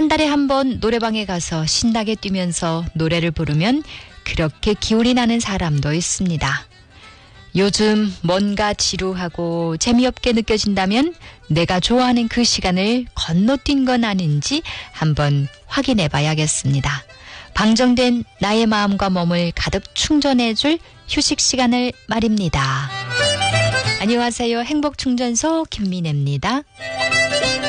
한 달에 한 번 노래방에 가서 신나게 뛰면서 노래를 부르면 그렇게 기운이 나는 사람도 있습니다. 요즘 뭔가 지루하고 재미없게 느껴진다면 내가 좋아하는 그 시간을 건너뛴 건 아닌지 한번 확인해 봐야겠습니다. 방정된 나의 마음과 몸을 가득 충전해줄 휴식 시간을 말입니다. 안녕하세요. 행복충전소 김민혜입니다.